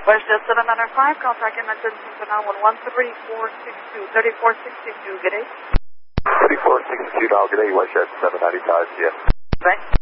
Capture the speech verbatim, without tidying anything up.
WestJet seven nine five, contact Edmonton nine one one three four six two, three four six two, good day. three four six two, now good day, WestJet seven ninety-five, yeah. Thanks.